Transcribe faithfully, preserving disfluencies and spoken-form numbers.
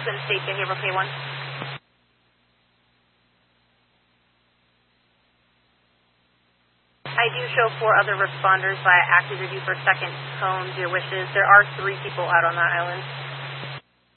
to the state behavioral K one. I do show four other responders by active review for second home, dear wishes. There are three people out on that island.